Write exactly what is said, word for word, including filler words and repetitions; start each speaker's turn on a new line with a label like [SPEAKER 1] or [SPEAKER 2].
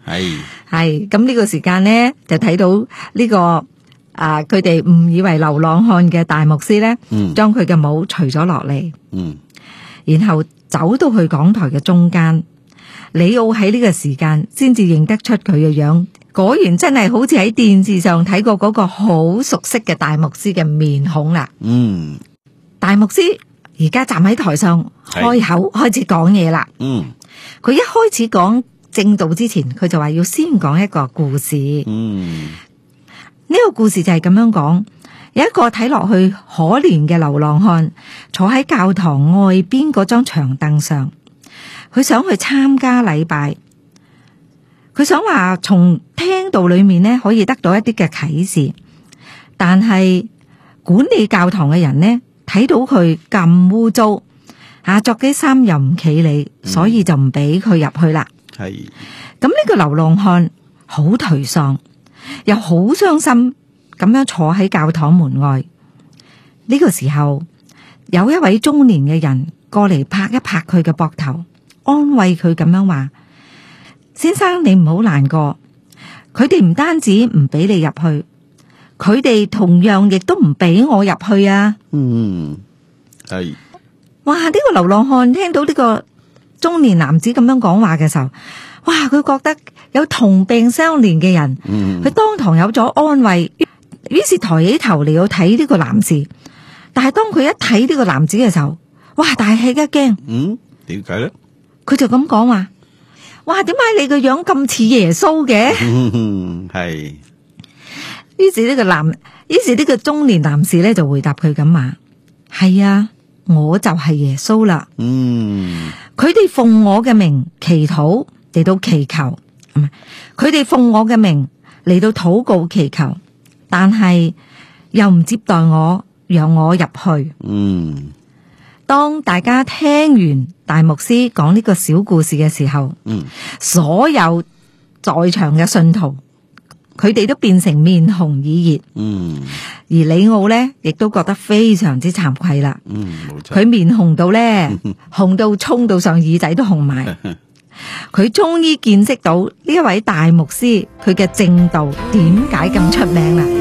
[SPEAKER 1] 係
[SPEAKER 2] 係咁呢個時間咧，就睇到呢、這個啊，佢哋誤以為流浪漢嘅大牧師咧，
[SPEAKER 1] 嗯
[SPEAKER 2] 將佢嘅帽除咗落嚟，
[SPEAKER 1] 嗯
[SPEAKER 2] 然後走到去講台嘅中間。李奧喺呢個時間先至認得出佢嘅樣，果然真係好似喺電視上睇過嗰個好熟悉嘅大牧師嘅面孔啦。
[SPEAKER 1] 嗯
[SPEAKER 2] 大牧師而家站喺台上，開口開始講嘢啦。
[SPEAKER 1] 嗯
[SPEAKER 2] 佢一開始講正道之前，佢就話要先講一個故事。
[SPEAKER 1] 嗯
[SPEAKER 2] 呢個故事就係咁樣講，有一個睇落去可憐嘅流浪漢，坐喺教堂外邊嗰張長凳上，佢想去參加禮拜，佢想話從聽道裏面呢可以得到一啲嘅啟示，但係管理教堂嘅人呢睇到佢咁污糟，啊着啲衫又唔企理，所以就唔俾佢入去啦。
[SPEAKER 1] 係
[SPEAKER 2] 咁呢個流浪漢好頹喪，又好傷心咁樣坐喺教堂門外。呢個時候，有一位中年嘅人過嚟拍一拍佢嘅膊頭，安慰佢咁樣話：先生，你唔好難過，佢哋唔單止唔俾你入去，佢哋同樣亦都唔俾我入去啊！
[SPEAKER 1] 嗯係
[SPEAKER 2] 哇！呢個流浪漢聽到呢個中年男子咁樣講話嘅時候，哇！佢覺得有同病相憐嘅人，佢當堂有咗安慰，於是抬起頭嚟要睇呢個男士。但係當佢一睇呢個男子嘅時候，哇！大吃一驚。
[SPEAKER 1] 嗯，點解咧？
[SPEAKER 2] 佢就咁講話：哇！點解你個樣咁似耶穌嘅？
[SPEAKER 1] 嗯係。
[SPEAKER 2] 於是呢個男，於是呢個中年男士咧就回答佢咁話：係啊，我就係耶穌啦。
[SPEAKER 1] 嗯，
[SPEAKER 2] 佢哋奉我嘅名祈禱嚟到祈求，唔係佢哋奉我嘅名嚟到禱告祈求，但係又唔接待我，讓我入去。
[SPEAKER 1] 嗯，
[SPEAKER 2] 當大家聽完大牧師講呢個小故事嘅時候，
[SPEAKER 1] 嗯，
[SPEAKER 2] 所有在場嘅信徒，佢哋都變成面紅耳熱。
[SPEAKER 1] 嗯，
[SPEAKER 2] 而李奧呢，亦都覺得非常之慚愧啦。
[SPEAKER 1] 嗯，冇錯。
[SPEAKER 2] 佢面紅到呢，紅到衝到上耳仔都紅埋。佢終於見識到呢一位大牧師佢嘅正道點解咁出名啦。